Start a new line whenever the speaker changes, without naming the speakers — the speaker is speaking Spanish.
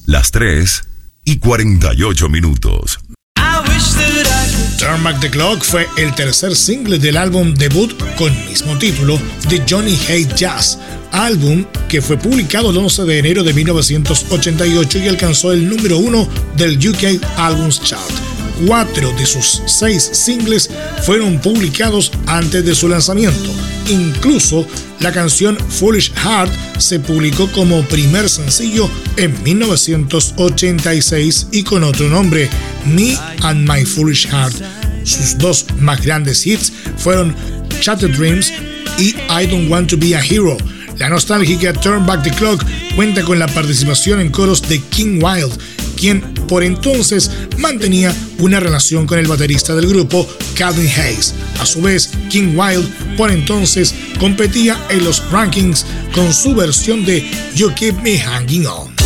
las 3:48.
Turn Back the Clock fue el tercer single del álbum debut con mismo título de Johnny Hates Jazz, álbum que fue publicado el 11 de enero de 1988 y alcanzó el número 1 del UK Albums Chart. 4 de sus 6 singles fueron publicados antes de su lanzamiento. Incluso la canción Foolish Heart se publicó como primer sencillo en 1986 y con otro nombre, Me and My Foolish Heart. Sus dos más grandes hits fueron Shattered Dreams y I Don't Want to Be a Hero. La nostálgica Turn Back the Clock cuenta con la participación en coros de King Wild, quien por entonces mantenía una relación con el baterista del grupo, Calvin Hayes. A su vez, King Wild por entonces competía en los rankings con su versión de You Keep Me Hanging On.